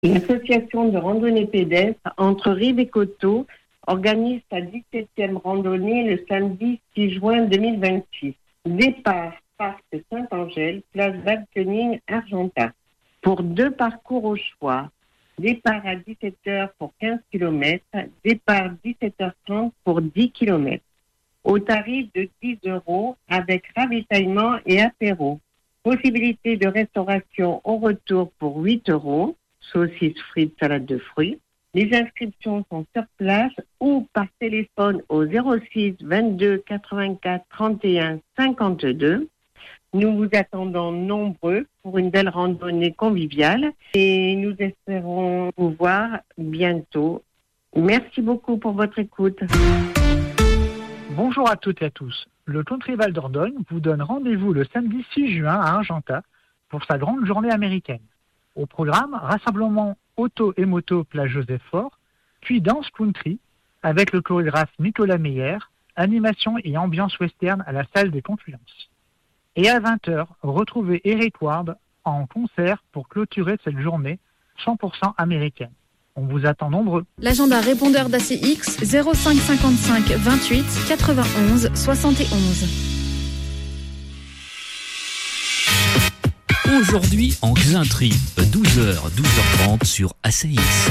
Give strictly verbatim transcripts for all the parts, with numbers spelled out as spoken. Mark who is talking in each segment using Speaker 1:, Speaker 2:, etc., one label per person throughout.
Speaker 1: L'association de randonnée pédestre entre Rives et Coteaux organise sa dix-septième randonnée le samedi six juin deux mille vingt-six. Départ Parc Saint-Angèle, place Valkening, Argentat. Pour deux parcours au choix. Départ à dix-sept heures pour quinze kilomètres, départ dix-sept heures trente pour dix kilomètres. Au tarif de dix euros avec ravitaillement et apéro. Possibilité de restauration au retour pour huit euros. Saucisses, frites, salade de fruits. Les inscriptions sont sur place ou par téléphone au zéro six vingt-deux quatre-vingt-quatre trente et un cinquante-deux. Nous vous attendons nombreux pour une belle randonnée conviviale et nous espérons vous voir bientôt. Merci beaucoup pour votre écoute.
Speaker 2: Bonjour à toutes et à tous. Le Country Val d'Ordogne vous donne rendez-vous le samedi six juin à Argentat pour sa grande journée américaine. Au programme, rassemblement auto et moto place Joseph-Faure, puis danse country avec le chorégraphe Nicolas Meyer, animation et ambiance western à la salle des Confluences. Et à vingt heures, retrouvez Eric Ward en concert pour clôturer cette journée cent pour cent américaine. On vous attend nombreux.
Speaker 3: L'agenda répondeur d'A C X zéro cinq cinquante-cinq vingt-huit quatre-vingt-onze soixante et onze.
Speaker 4: Aujourd'hui en Xintri, douze heures, douze heures trente sur A C X.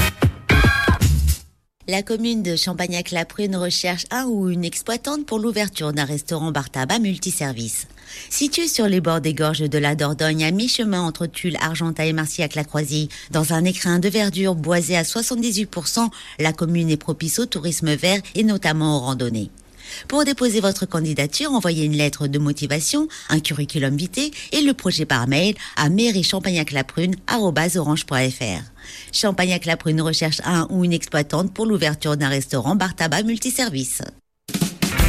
Speaker 5: La commune de Champagnac-la-Prune recherche un ou une exploitante pour l'ouverture d'un restaurant bar tabac multiservice. Situé sur les bords des gorges de la Dordogne, à mi-chemin entre Tulle, Argentat et Marcillac-la-Croisie, dans un écrin de verdure boisé à soixante-dix-huit pour cent, la commune est propice au tourisme vert et notamment aux randonnées. Pour déposer votre candidature, envoyez une lettre de motivation, un curriculum vitae et le projet par mail à mairie champagnac la prune arobase orange point f r. Champagnac-la-Prune recherche un ou une exploitante pour l'ouverture d'un restaurant bar tabac multiservice.